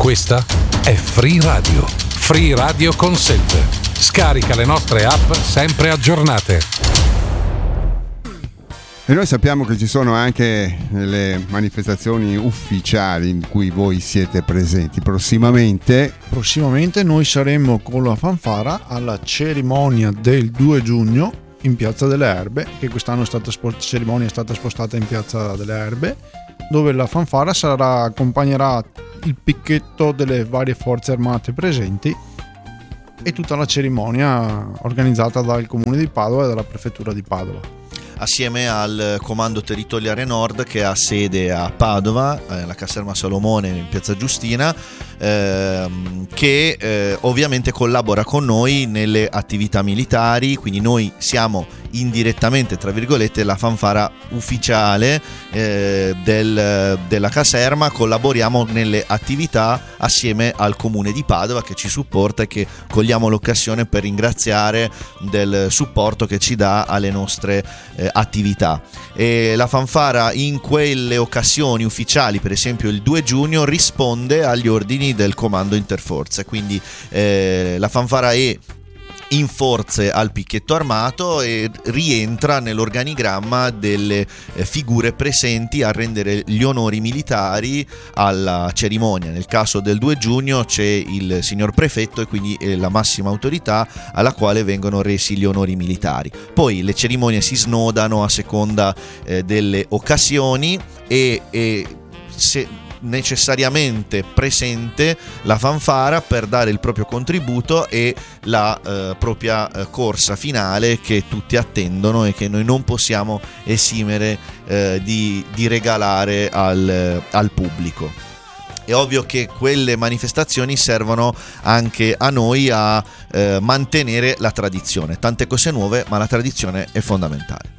Questa è Free Radio. Free Radio Consente. Scarica le nostre app sempre aggiornate. E noi sappiamo che ci sono anche le manifestazioni ufficiali in cui voi siete presenti. Prossimamente noi saremo con la fanfara alla cerimonia del 2 giugno in Piazza delle Erbe, che quest'anno cerimonia è stata spostata in Piazza delle Erbe, dove la fanfara accompagnerà il picchetto delle varie forze armate presenti e tutta la cerimonia organizzata dal Comune di Padova e dalla Prefettura di Padova, assieme al Comando Territoriale Nord, che ha sede a Padova, la caserma Salomone in Piazza Giustina, che ovviamente collabora con noi nelle attività militari. Quindi noi siamo indirettamente, tra virgolette, la fanfara ufficiale della caserma. Collaboriamo nelle attività assieme al Comune di Padova, che ci supporta e che cogliamo l'occasione per ringraziare del supporto che ci dà alle nostre attività. E la fanfara in quelle occasioni ufficiali, per esempio il 2 giugno, risponde agli ordini del Comando Interforze. Quindi la fanfara è in forze al picchetto armato e rientra nell'organigramma delle figure presenti a rendere gli onori militari alla cerimonia. Nel caso del 2 giugno c'è il signor prefetto e quindi la massima autorità alla quale vengono resi gli onori militari. Poi le cerimonie si snodano a seconda delle occasioni e se necessariamente presente la fanfara per dare il proprio contributo e la propria corsa finale che tutti attendono e che noi non possiamo esimere di regalare al pubblico. È ovvio che quelle manifestazioni servono anche a noi a mantenere la tradizione. Tante cose nuove, ma la tradizione è fondamentale.